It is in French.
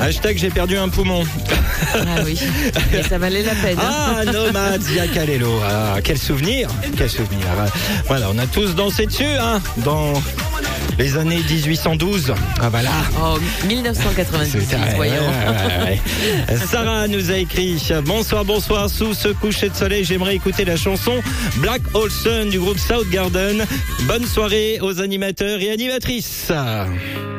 Hashtag j'ai perdu un poumon. Ah oui, mais ça valait la peine. Ah, Nomad Ziakalelo. Ah, quel souvenir. Quel souvenir. Voilà, on a tous dansé dessus, hein, dans les années 1812. Ah, voilà. Oh, 1998, voyons. Ouais. Sarah nous a écrit: bonsoir, sous ce coucher de soleil, j'aimerais écouter la chanson Black Hole Sun du groupe Soundgarden. Bonne soirée aux animateurs et animatrices.